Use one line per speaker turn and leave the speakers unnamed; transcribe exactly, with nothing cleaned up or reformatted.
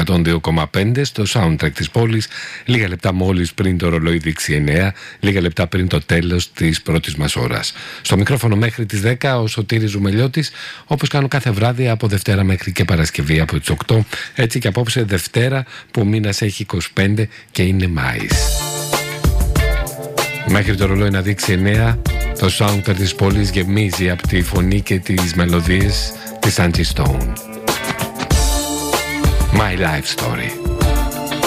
εκατόν δύο κόμμα πέντε στο soundtrack της πόλης, λίγα λεπτά μόλις πριν το ρολόι δείξει εννέα, λίγα λεπτά πριν το τέλος της πρώτης μας ώρας. Στο μικρόφωνο μέχρι τις δέκα ο Σωτήρης Ζουμελιώτης, όπως κάνω κάθε βράδυ από Δευτέρα μέχρι και Παρασκευή από τις οκτώ, έτσι και απόψε Δευτέρα που ο μήνας έχει είκοσι πέντε και είναι Μάης. Μέχρι το ρολόι να δείξει εννέα, το soundtrack της πόλης γεμίζει από τη φωνή και τις μελωδίες της Angie Stone. My Life Story.